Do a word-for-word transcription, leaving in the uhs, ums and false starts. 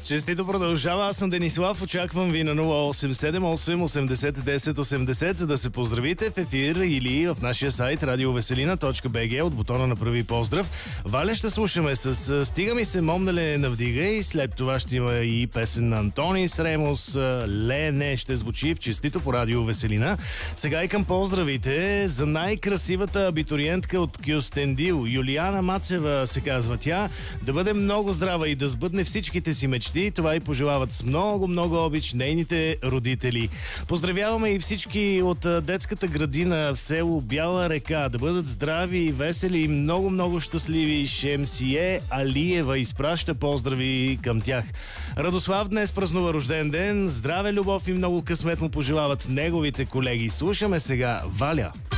Честито продължава. Аз съм Денислав. Очаквам ви на нула осем седем осем осемдесет десет осемдесет, за да се поздравите в ефир или в нашия сайт радиовеселина точка би джи от бутона на прави поздрав. Валя ще слушаме с "Стига ми се момнале навдига" и след това ще има и песен на Антонис Ремос. "Лене" ще звучи в Честито по Радио Веселина. Сега и към поздравите за най-красивата абитуриентка от Кюстендил. Юлиана Мацева се казва тя. Да бъде много здрава и да сбъдне всичките си мечти. Това и пожелават с много-много обич нейните родители. Поздравяваме и всички от детската градина в село Бяла река. Да бъдат здрави и весели и много-много щастливи. Шемсие Алиева изпраща поздрави към тях. Радослав днес празнува рожден ден. Здраве, любов и много късмет му пожелават неговите колеги. Слушаме сега Валя.